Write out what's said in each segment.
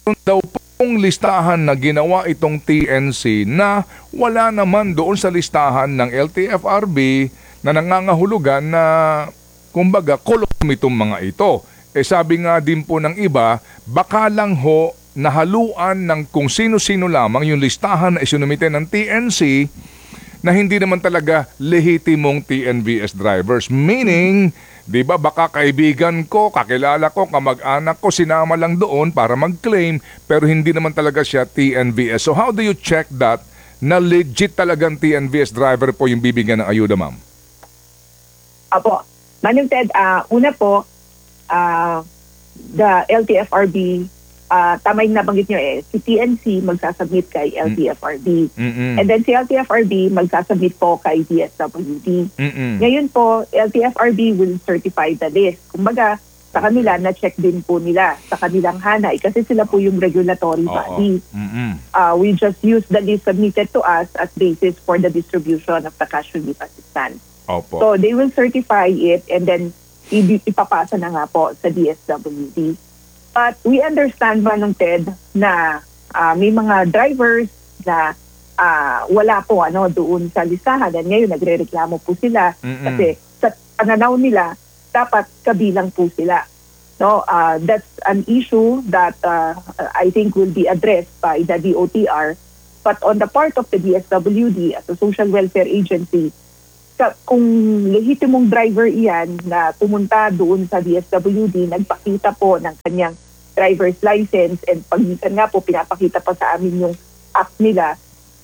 daw pong listahan na ginawa itong TNC na wala naman doon sa listahan ng LTFRB na nangangahulugan na kumbaga kolom itong mga ito. Sabi nga din po ng iba, baka lang ho nahaluan ng kung sino-sino lamang yung listahan na isinumite ng TNC na hindi naman talaga lehitimong TNVS drivers. Meaning, di ba baka kaibigan ko, kakilala ko, kamag-anak ko, sinama lang doon para mag-claim pero hindi naman talaga siya TNVS. So how do you check that na legit talagang TNVS driver po yung bibigyan ng ayuda, ma'am? Apo, Manong Ted, una po, the LTFRB, tama yung nabanggit nyo si TNC magsasubmit kay LTFRB. And then si LTFRB magsasubmit po kay DSWD. Ngayon po, LTFRB will certify the list. Kumbaga, sa kanila, na-check din po nila sa kanilang hanay kasi sila po yung regulatory body. We just use the list submitted to us as basis for the distribution of the cash relief assistance. So they will certify it and then ipapasa na nga po sa DSWD. But we understand, Manong Ted, na may mga drivers na wala po doon sa listahan. And ngayon, nagre-reklamo po sila kasi sa pananaw nila, dapat kabilang po sila. No, that's an issue that I think will be addressed by the DOTR. But on the part of the DSWD as a social welfare agency, kung lehitimong driver iyan na pumunta doon sa DSWD, nagpakita po ng kanyang driver's license and pagminsan nga po pinapakita pa sa amin yung app nila,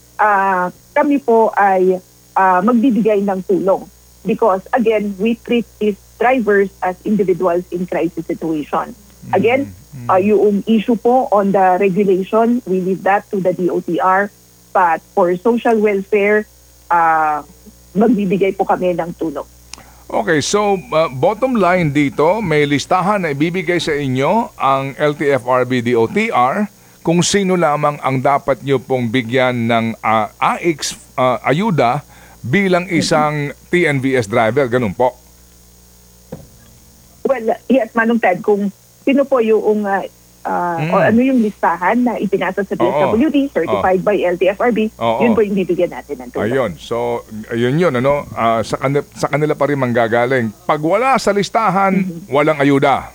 kami po ay magbibigay ng tulong. Because again, we treat these drivers as individuals in crisis situation. Again, yung issue po on the regulation, we leave that to the DOTR. But for social welfare, magbibigay po kami ng tulong. Okay, so bottom line dito, may listahan na ibibigay sa inyo ang LTFRB DOTR kung sino lamang ang dapat nyo pong bigyan ng AX ayuda bilang isang TNVS driver, ganun po? Well, yes, Manong Ted, kung sino po yung o ano yung listahan na ipinasa sa DSWD, certified by LTFRB, yun po yung bibigyan natin ng tulong. Ayun, so ayun yun, sa kanila pa rin manggagaling. Pag wala sa listahan, walang ayuda.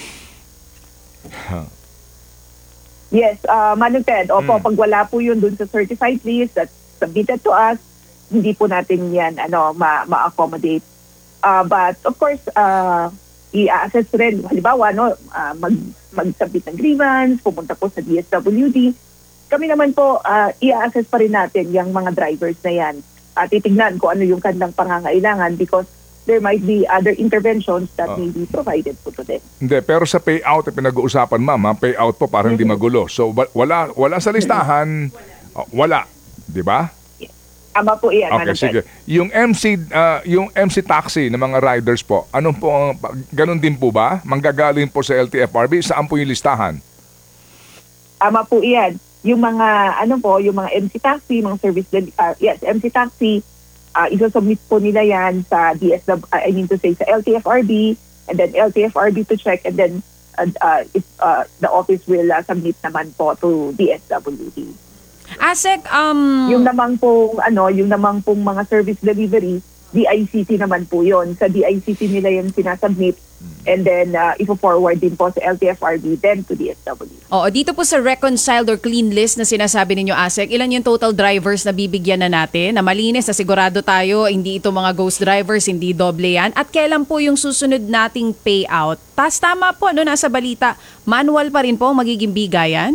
Yes, Manong Ted, opo, pag wala po yun dun sa certified list that's submitted to us, hindi po natin yan ma-accommodate. But of course, i-assess rin, halimbawa, mag-submit ng grievance, pumunta po sa DSWD. Kami naman po, i-assess pa rin natin yung mga drivers na yan. At titignan kung ano yung kanilang pangangailangan because there might be other interventions that may be provided po to them. Hindi, pero sa payout, pinag-uusapan, ma'am, payout po para hindi magulo. So, wala sa listahan, wala. Di ba? Tama po iyan. Okay, sige. Yung MC taxi ng mga riders po, anong po, ganun din po ba? Manggagaling po sa LTFRB, saan po yung listahan? Tama po iyan. Yung mga, yung mga MC taxi, mga service, MC taxi, isasubmit po nila yan sa sa LTFRB, and then LTFRB to check, and then the office will submit naman po to DSWD. ASEC, yung namang pong mga service delivery, DICT naman po yon. Sa DICT nila yung sinasubmit and then ipo-forward din po sa LTFRB then to DSWD. Oo, dito po sa reconciled or clean list na sinasabi ninyo, ASEC, ilan yung total drivers na bibigyan na natin? Na malinis, na sigurado tayo, hindi ito mga ghost drivers, hindi doble yan. At kailan po yung susunod nating payout? Tama po, nasa balita, manual pa rin po magiging bigayan?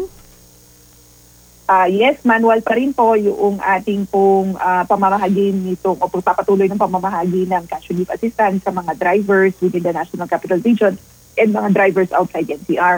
Yes, manual pa rin po yung ating pong pamamahagi nitong o pagpapatuloy ng pamamahagi ng cash relief assistance sa mga drivers within the National Capital Region and mga drivers outside NCR.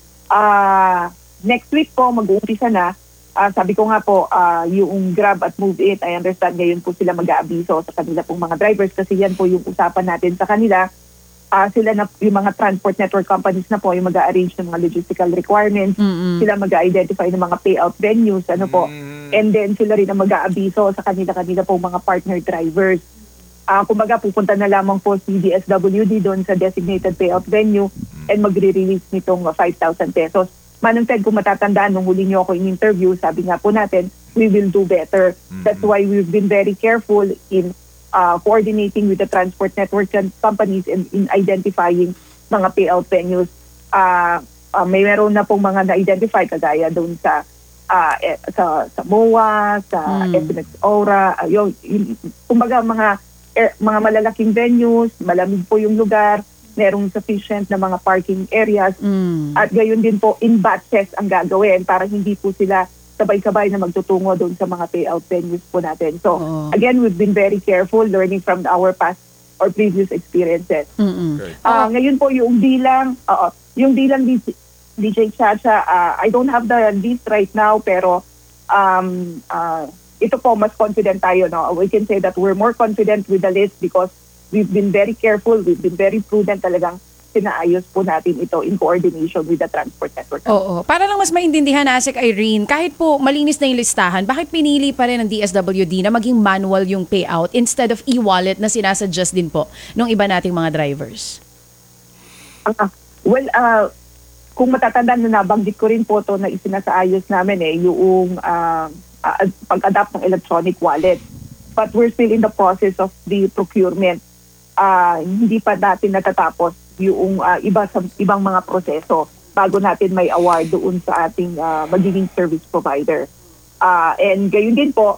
Next week po, mag-uumpisa na. Sabi ko nga po, yung Grab at Move It, I understand ngayon po sila mag-aabiso sa kanila pong mga drivers kasi yan po yung usapan natin sa kanila. Sila na yung mga transport network companies na po yung mag-a-arrange ng mga logistical requirements, sila mag-a-identify ng mga payout venues, and then sila rin ang mag-aabiso sa kanila po mga partner drivers. Kumbaga pupunta na lamang po si DSWD doon sa designated payout venue and magre-release nitong 5,000 pesos. Manong Ted, kung matatandaan, nung huli niyo ako in interview, sabi nga po natin, we will do better. That's why we've been very careful in coordinating with the transport network companies and in identifying mga payout venues. May meron na pong mga na-identify kagaya doon sa MOA, sa SMX Aura, kumbaga mga malalaking venues, malamig po yung lugar, merong sufficient na mga parking areas, at gayon din po in batches ang gagawin para hindi po sila sabay-sabay na magtutungo doon sa mga payout venues po natin. So, again, we've been very careful learning from our past or previous experiences. Okay. Ngayon po yung bilang DJ Chacha, I don't have the list right now, pero ito po, mas confident tayo. No? We can say that we're more confident with the list because we've been very careful, we've been very prudent, talagang sinaayos po natin ito in coordination with the transport network. Oo. Para lang mas maintindihan, Asek Irene, kahit po malinis na yung listahan, bakit pinili pa rin ng DSWD na maging manual yung payout instead of e-wallet na sinasuggest din po ng iba nating mga drivers? Kung matatandaan na nabanggit ko rin po to na isinasaayos namin yung pag-adapt ng electronic wallet. But we're still in the process of the procurement. Hindi pa natin natatapos yung ibang mga proseso bago natin may award doon sa ating magiging service provider. And gayon din po,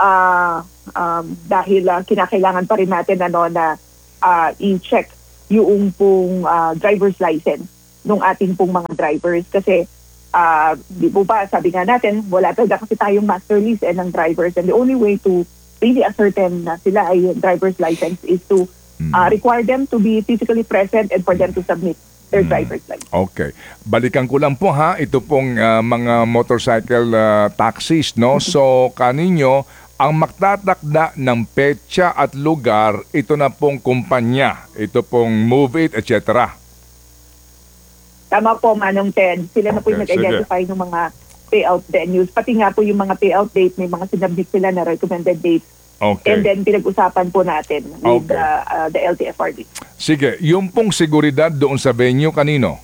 dahil kinakailangan pa rin natin na i-check yung pong driver's license ng ating pong mga drivers. Kasi, di po ba, sabi nga natin, wala talaga kasi tayong master list ng drivers. And the only way to really ascertain na sila ay driver's license is to require them to be physically present and for them to submit their driver's license. Okay. Balikan ko lang po ha, ito pong mga motorcycle taxis, no? So, kaninyo, ang magtatakda ng petsa at lugar, ito na pong kumpanya, ito pong Move It, etc. Tama po, Manong Ted. Sila na po yung Okay, nag-identify ng mga payout venues. Pati nga po yung mga payout date, may mga sinabit sila na recommended dates. Okay. And then pinag-usapan po natin with Okay. the LTFRB. Sige, yung pong seguridad doon sa venue, kanino?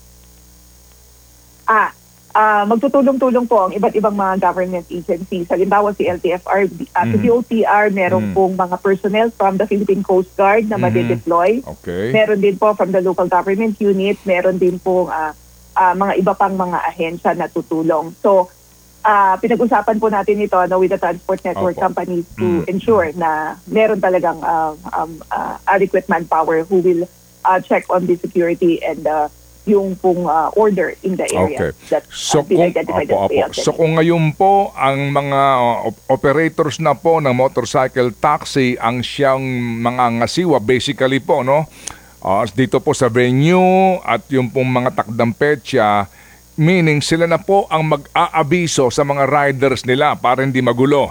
Magtutulong-tulong po ang iba't ibang mga government agencies. Halimbawa si LTFRB, si DOTR, meron pong mga personnel from the Philippine Coast Guard na madedeploy. Okay. Meron din po from the local government unit, meron din po mga iba pang mga ahensya na tutulong. So, pinag-usapan po natin ito with the transport network Opo. companies to ensure na meron talagang adequate manpower who will check on the security and yung pong order in the area that identified as payout. So kung ngayon po ang mga operators na po ng motorcycle taxi ang siyang mga ngasiwa basically po, no? Dito po sa venue at yung pong mga takdang petsa, meaning sila na po ang mag-aabiso sa mga riders nila para hindi magulo.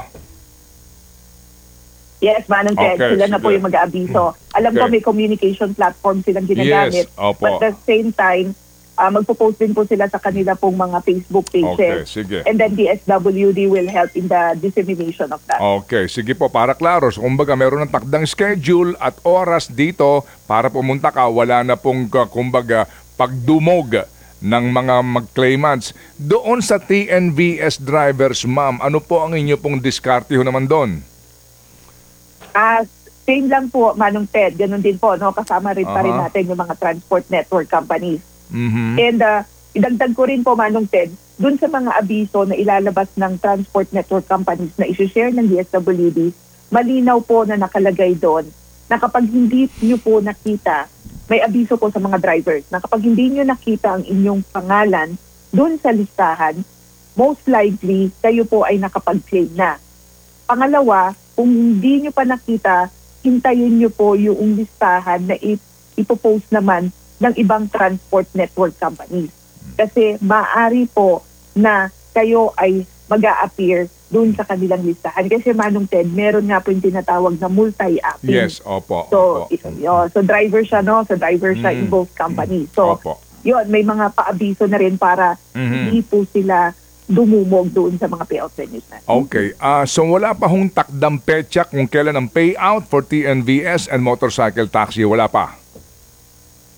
Yes, Manong Ted, Okay, sila na po sige. yung mag-aabiso. Alam ko Okay. may communication platform silang ginagamit. Yes, opo. But at the same time, magpo-post din po sila sa kanila pong mga Facebook pages. Okay, sige. And then the SWD will help in the dissemination of that. Okay, sige po, para klaro. So, kumbaga, meron ng takdang schedule at oras dito para pumunta ka. Wala na pong, kumbaga, pagdumog ng mga mag-claimants. Doon sa TNVS drivers, ma'am, ano po ang inyo pong diskarte ho naman doon? Same lang po, Manong Ted. Ganun din po, no? Kasama rin pa rin natin yung mga transport network companies. And idagdag ko rin po, Manong Ted, dun sa mga abiso na ilalabas ng transport network companies na isi-share ng DSWD, malinaw po na nakalagay doon na kapag hindi nyo po nakita, may abiso po sa mga drivers, na kapag hindi nyo nakita ang inyong pangalan dun sa listahan, most likely kayo po ay nakapag-claim na. Pangalawa, kung hindi nyo pa nakita, hintayin nyo po yung listahan na ipopost naman ng ibang transport network companies. Kasi maaari po na kayo ay mag-a-appear doon sa kanilang listahan. Kasi Manong Ted, meron nga po yung tinatawag na multi-apping. Yes, opo. So, opo. so driver siya, no? So driver siya in both companies. So, Opo. yun, may mga paabiso na rin para hindi po sila dumumog doon sa mga payout venues na. Okay. So wala pa hong takdang petsa kung kailan ang payout for TNVS and motorcycle taxi? Wala pa?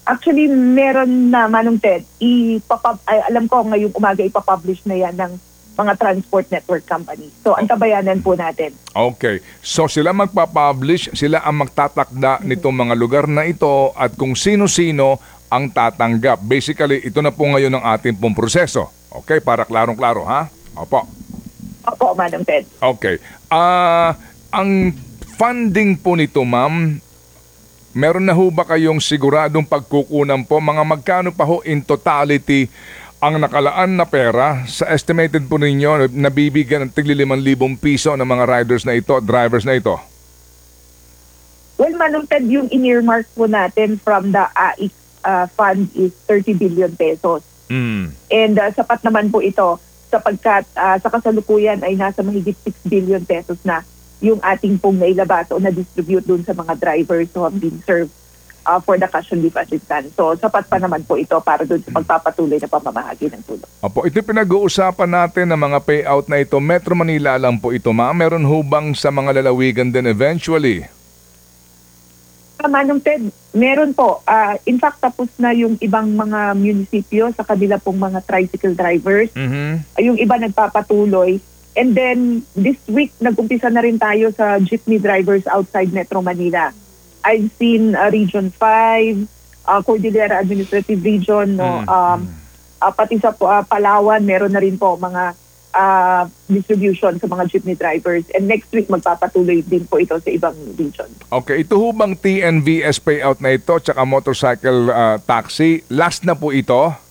Actually, meron na, Manong Ted, alam ko ngayong umaga ipapublish na yan ng mga transport network companies. So, antabayanan po natin. Okay. So sila magpapublish, sila ang magtatakda nitong mga lugar na ito at kung sino-sino ang tatanggap. Basically, ito na po ngayon ang ating pong proseso. Okay, para klarong-klaro, ha? Opo. Opo, Manong Ted. Okay. Ang funding po nito, ma'am, meron na ho ba kayong siguradong pagkukunan po? Mga magkano pa ho in totality ang nakalaan na pera sa estimated po ninyo na bibigyan ng tigli 5,000 piso ng mga riders na ito, drivers na ito? Well, Manong Ted, yung in-earmark po natin from the AIC fund is 30 billion pesos. And sapat naman po ito sapagkat sa kasalukuyan ay nasa mahigit 6 billion pesos na yung ating pong nailabas o na-distribute dun sa mga drivers who have been served for the cash relief assistance. So, sapat pa naman po ito para dun sa pagpapatuloy na pamamahagi ng tulong. Opo, ito pinag-uusapan natin ng mga payout na ito. Metro Manila lang po ito, ma'am. Meron hubang sa mga lalawigan din eventually? Manong Ted, meron po. In fact, tapos na yung ibang mga munisipyo sa kanila pong mga tricycle drivers. Yung iba nagpapatuloy. And then, this week, nag-umpisa na rin tayo sa jeepney drivers outside Metro Manila. I've seen Region 5, Cordillera Administrative Region, no, pati sa Palawan, meron na rin po mga distribution sa mga jeepney drivers. And next week, magpapatuloy din po ito sa ibang region. Okay, ito hubang TNVS payout na ito tsaka motorcycle taxi, last na po ito?